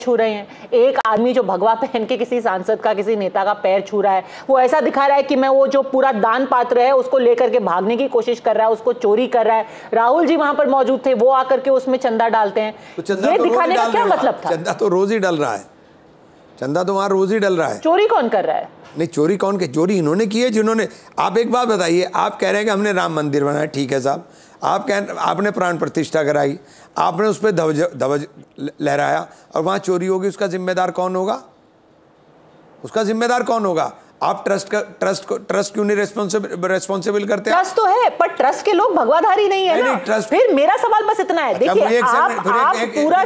छू रहे हैं। एक आदमी जो भगवा पहन के किसी सांसद का, किसी नेता का पैर छू रहा है, वो ऐसा दिखा रहा है कि मैं वो जो पूरा दान पात्र है उसको लेकर के भागने की कोशिश कर रहा है, उसको चोरी कर रहा है। राहुल जी वहां पर मौजूद थे, वो आकर के उसमें चंदा डालते हैं। तो ये दिखाने का क्या मतलब था? चंदा तो रोज ही डल रहा है, चंदा तो वहां रोज ही डल रहा है। चोरी कौन कर रहा है? नहीं, चोरी कौन के? चोरी इन्होंने की है जिन्होंने। आप एक बात बताइए, आप कह रहे हैं कि हमने राम मंदिर बनाया, ठीक है साहब, आप आपने प्राण प्रतिष्ठा कराई, आपने उस पर ध्वज लहराया और वहाँ चोरी होगी, उसका जिम्मेदार कौन होगा? उसका जिम्मेदार कौन होगा? आप ट्रस्ट क्यों नहीं रेस्पॉन्सिबल करते? ट्रस्ट तो है, पर ट्रस्ट के लोग भगवाधारी नहीं है ना। ट्रस्ट फिर मेरा सवाल बस इतना है, देखिए आप पूरा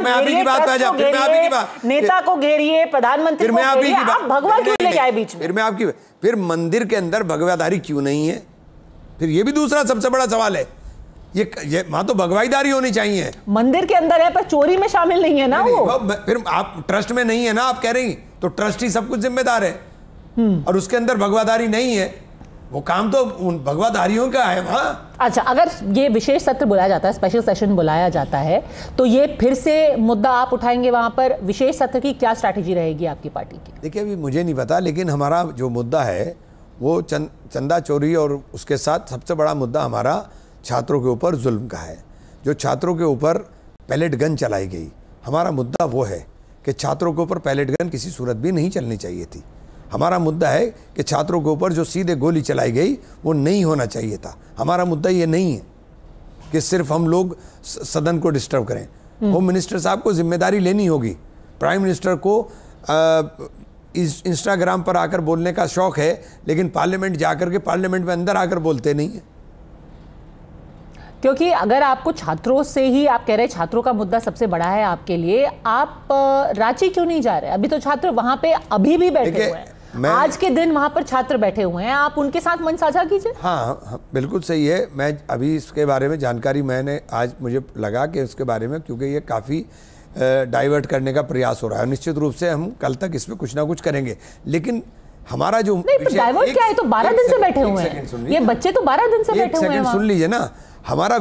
नेता को घेरिए, प्रधानमंत्री को घेरिए, आप भगवा क्यों ले आए बीच में? फिर मंदिर के अंदर भगवाधारी क्यों नहीं है? फिर ये भी दूसरा सबसे बड़ा सवाल है। ये वहां तो भगवाईदारी होनी चाहिए। मंदिर के अंदर है पर चोरी में शामिल नहीं है ना वो। फिर आप ट्रस्ट में नहीं है ना, आप कह रही, तो ट्रस्ट ही सब कुछ जिम्मेदार है और उसके अंदर भगवादारी नहीं है, वो काम तो उन भगवादारियों का है वहां। अच्छा, अगर ये विशेष सत्र बुलाया जाता है, स्पेशल सेशन बुलाया जाता है, तो ये फिर से मुद्दा आप उठाएंगे वहां पर? विशेष सत्र की क्या स्ट्रैटेजी रहेगी आपकी पार्टी की? देखिए, अभी मुझे नहीं पता, लेकिन हमारा जो मुद्दा है वो चंदा चोरी और उसके साथ सबसे बड़ा मुद्दा हमारा छात्रों के ऊपर जुल्म का है। जो छात्रों के ऊपर पैलेट गन चलाई गई, हमारा मुद्दा वो है कि छात्रों के ऊपर पैलेट गन किसी सूरत भी नहीं चलनी चाहिए थी। हमारा मुद्दा है कि छात्रों के ऊपर जो सीधे गोली चलाई गई वो नहीं होना चाहिए था। हमारा मुद्दा ये नहीं है कि सिर्फ हम लोग सदन को डिस्टर्ब करें। होम मिनिस्टर साहब को जिम्मेदारी लेनी होगी। प्राइम मिनिस्टर को इंस्टाग्राम पर आकर बोलने का शौक है, लेकिन पार्लियामेंट जाकर के पार्लियामेंट में अंदर आकर बोलते नहीं है। क्योंकि अगर आपको छात्रों से ही, आप कह रहे हैं छात्रों का मुद्दा सबसे बड़ा है आपके लिए, आप रांची क्यों नहीं जा रहे? अभी तो छात्र वहां पे अभी भी बैठे हुए हैं, आज के दिन वहां पर छात्र बैठे हुए हैं, आप उनके साथ मन साझा कीजिए। हाँ, बिल्कुल सही है। मैं अभी इसके बारे में जानकारी मैंने आज मुझे लगा कि उसके बारे में, क्योंकि ये काफ़ी डाइवर्ट करने का प्रयास हो रहा है। निश्चित रूप से हम कल तक इसमें कुछ ना कुछ करेंगे, लेकिन हमारा जो डाइवर्ट क्या है, तो 12 दिन से बैठे हुए हैं ये बच्चे, तो 12 दिन से बैठे हुए हैं। सुन लीजिए ना, हमारा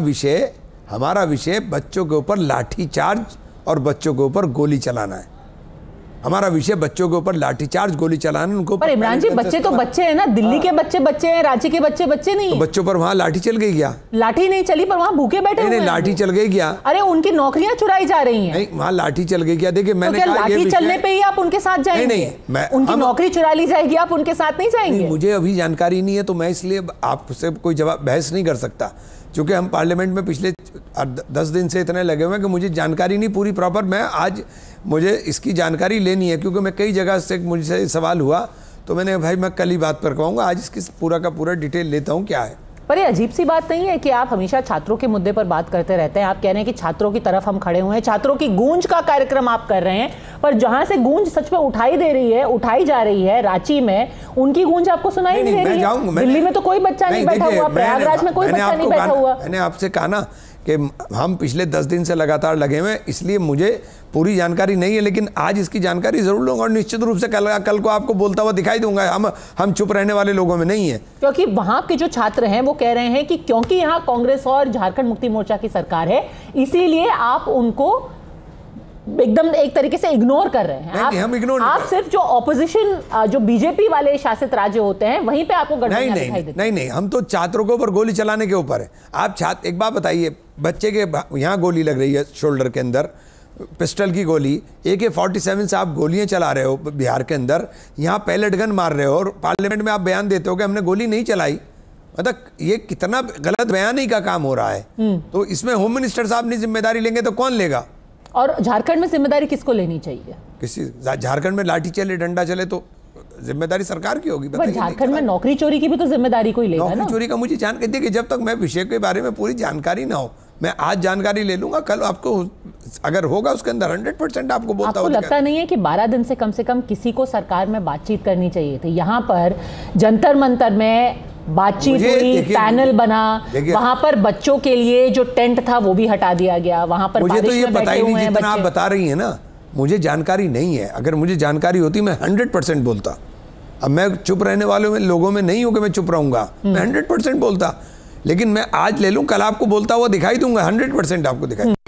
विषय बच्चों के ऊपर लाठीचार्ज और बच्चों के ऊपर गोली चलाना है। हमारा विषय बच्चों के ऊपर लाठीचार्ज, गोली चलाना, उनको। पर इमरान जी, बच्चे तो बच्चे हैं ना, दिल्ली के बच्चे हैं, रांची के बच्चे नहीं। तो बच्चों पर वहाँ लाठी चल गई क्या? लाठी नहीं चली, पर वहाँ भूखे बैठे हुए हैं। लाठी चल गई क्या? अरे उनकी नौकरियां चुराई जा रही हैं। नहीं, वहाँ लाठी चल गई क्या? देखिए, मैंने कहा लाठी चलने पे ही आप उनके साथ जाएंगे? नहीं, उनकी नौकरी चुरा ली जाएगी, आप उनके साथ नहीं जाएंगे? मुझे अभी जानकारी नहीं है, तो मैं इसलिए आपसे कोई बहस नहीं कर सकता, क्योंकि हम पार्लियामेंट में पिछले 10 दिन से इतने लगे हुए हैं कि मुझे जानकारी नहीं पूरी प्रॉपर। मैं आज मुझे इसकी जानकारी लेनी है, क्योंकि मैं कई जगह से मुझसे सवाल हुआ, तो मैंने भाई मैं कल ही बात कर पाऊंगा, आज इसकी पूरा का पूरा डिटेल लेता हूँ क्या है। पर ये अजीब सी बात नहीं है कि आप हमेशा छात्रों के मुद्दे पर बात करते रहते हैं। आप कह रहे हैं कि छात्रों की तरफ हम खड़े हुए हैं, छात्रों की गूंज का कार्यक्रम आप कर रहे हैं, पर जहां से गूंज सच में उठाई जा रही है रांची में, उनकी गूंज आपको सुनाई नहीं दे रही है। दिल्ली में तो कोई बच्चा नहीं बैठा हुआ, प्रयागराज में कोई बच्चा नहीं बैठा हुआ। मैंने आपसे कहा ना कि हम पिछले 10 दिन से लगातार लगे हुए हैं, इसलिए मुझे पूरी जानकारी नहीं है, लेकिन आज इसकी जानकारी जरूर लूंगा और निश्चित रूप से कल को आपको बोलता हुआ दिखाई दूंगा। हम चुप रहने वाले लोगों में नहीं है। क्योंकि वहां के जो छात्र हैं वो कह रहे हैं कि क्योंकि यहाँ कांग्रेस और झारखंड मुक्ति मोर्चा की सरकार है, इसीलिए आप उनको एकदम एक तरीके से इग्नोर कर रहे हैं। आप सिर्फ जो ऑपोजिशन, जो बीजेपी वाले शासित राज्य होते हैं, वहीं पे आपको गड़बड़ियां दिखाई देती हैं। नहीं, हम तो छात्रों के ऊपर गोली चलाने के ऊपर है। आप एक बात बताइए, बच्चे के यहाँ गोली लग रही है, शोल्डर के अंदर पिस्टल की गोली, AK-47 से आप गोलियां चला रहे हो बिहार के अंदर, यहाँ पैलेट गन मार रहे हो और पार्लियामेंट में आप बयान देते हो कि हमने गोली नहीं चलाई। मतलब ये कितना गलत बयानी का काम हो रहा है। तो इसमें होम मिनिस्टर साहब नहीं जिम्मेदारी लेंगे तो कौन लेगा? और झारखंड में जिम्मेदारी किसको लेनी चाहिए? झारखंड में लाठी चले, डंडा चले तो जिम्मेदारी सरकार की होगी। पर झारखंड में नौकरी चोरी की भी तो जिम्मेदारी कोई लेगा ना? नौकरी चोरी का मुझे जानकारी देखिए, जब तक मैं विषय के बारे में पूरी जानकारी ना हो, मैं आज जानकारी ले लूंगा, कल आपको अगर होगा उसके अंदर 100% आपको बोलता हूं। आपको लगता नहीं है कि 12 दिन से कम किसी को सरकार में बातचीत करनी चाहिए थी? यहाँ पर जंतर मंतर में बातचीत हुई, पैनल बना, वहां पर बच्चों के लिए जो टेंट था वो भी हटा दिया गया। वहां पर मुझे तो ये पता ही नहीं, जितना आप बता रही हैं ना, मुझे जानकारी नहीं है। अगर मुझे जानकारी होती मैं 100% बोलता। अब मैं चुप रहने वालों में लोगों में नहीं हूं कि मैं चुप रहूंगा, मैं 100% बोलता, लेकिन मैं आज ले लूं, कल आपको बोलता हुआ दिखाई दूंगा, 100% आपको दिखाई।